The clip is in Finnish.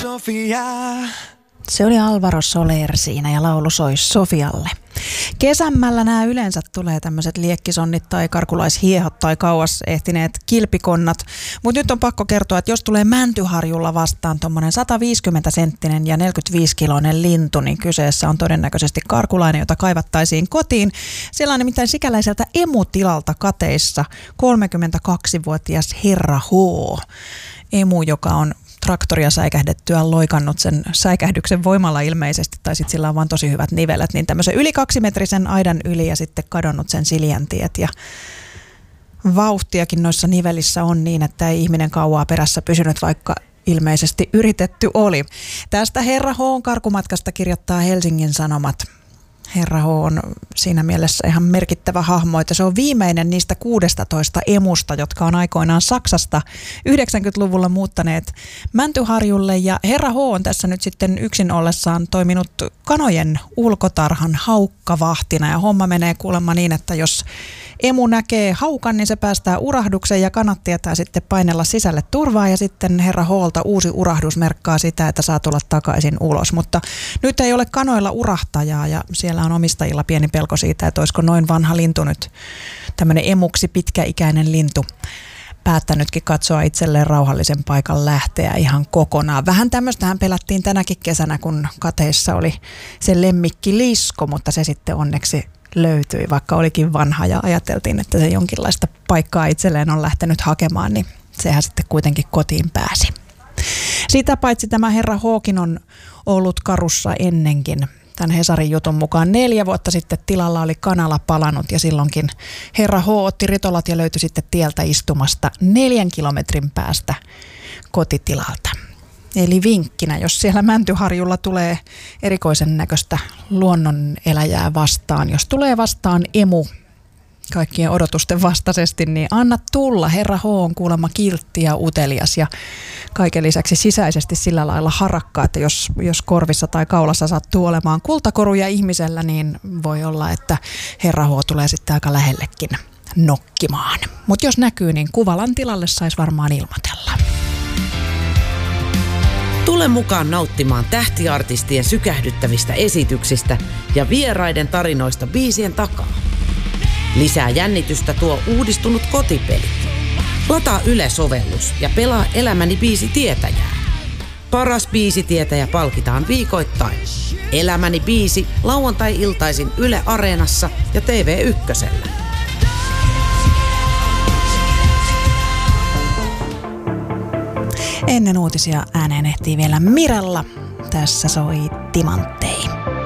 Sofia. Se oli Alvaro Soler siinä ja laulu soi Sofialle. Kesämmällä nämä yleensä tulee tämmöiset liekkisonnit tai karkulaishiehot tai kauas ehtineet kilpikonnat. Mutta nyt on pakko kertoa, että jos tulee Mäntyharjulla vastaan tuommoinen 150-senttinen ja 45-kiloinen lintu, niin kyseessä on todennäköisesti karkulainen, jota kaivattaisiin kotiin. Siellä on nimittäin sikäläiseltä emutilalta kateissa 32-vuotias herra H. Emu, joka on traktoria säikähdettyä loikannut sen säikähdyksen voimalla ilmeisesti, tai sitten sillä on vaan tosi hyvät nivelet, niin tämmöisen yli 2-metrisen aidan yli ja sitten kadonnut sen Siljäntiet. Ja vauhtiakin noissa nivelissä on niin, että ei ihminen kauaa perässä pysynyt, vaikka ilmeisesti yritetty oli. Tästä herra H:n karkumatkasta kirjoittaa Helsingin Sanomat. Herra H on siinä mielessä ihan merkittävä hahmo, että se on viimeinen niistä 16 emusta, jotka on aikoinaan Saksasta 90-luvulla muuttaneet Mäntyharjulle. Ja herra H on tässä nyt sitten yksin ollessaan toiminut kanojen ulkotarhan haukkavahtina. Ja homma menee kuulemma niin, että jos emu näkee haukan, niin se päästää urahduksen ja kanat tietää sitten painella sisälle turvaa. Ja sitten herra H:lta uusi urahdus merkkaa sitä, että saa tulla takaisin ulos. Mutta nyt ei ole kanoilla urahtajaa ja siellä on omistajilla pieni pelko siitä, että olisiko noin vanha lintu nyt, tämmöinen emuksi pitkäikäinen lintu, päättänytkin katsoa itselleen rauhallisen paikan lähteä ihan kokonaan. Vähän tämmöistähän pelättiin tänäkin kesänä, kun kateissa oli se lemmikki lisko, mutta se sitten onneksi löytyi, vaikka olikin vanha ja ajateltiin, että se jonkinlaista paikkaa itselleen on lähtenyt hakemaan, niin sehän sitten kuitenkin kotiin pääsi. Sitä paitsi tämä herra Hkin on ollut karussa ennenkin. Tämän Hesarin jutun mukaan 4 vuotta sitten tilalla oli kanala palanut ja silloinkin herra H otti ritolat ja löytyi sitten tieltä istumasta 4 kilometrin päästä kotitilalta. Eli vinkkinä, jos siellä Mäntyharjulla tulee erikoisen näköistä luonnoneläjää vastaan, jos tulee vastaan emu kaikkien odotusten vastaisesti, niin anna tulla. Herra H on kuulemma kiltti ja utelias ja kaiken lisäksi sisäisesti sillä lailla harakka, että jos korvissa tai kaulassa sattuu olemaan kultakoruja ihmisellä, niin voi olla, että herra H tulee sitten aika lähellekin nokkimaan. Mutta jos näkyy, niin Kuvalan tilalle saisi varmaan ilmoitella. Tule mukaan nauttimaan tähtiartistien sykähdyttävistä esityksistä ja vieraiden tarinoista biisien takaa. Lisää jännitystä tuo uudistunut kotipeli. Lataa Yle-sovellus ja pelaa Elämäni biisitietäjää. Paras biisitietäjä palkitaan viikoittain. Elämäni biisi lauantai-iltaisin Yle Areenassa ja TV1:llä. Ennen uutisia ääneen ehtii vielä Mirella. Tässä soi Timanttei.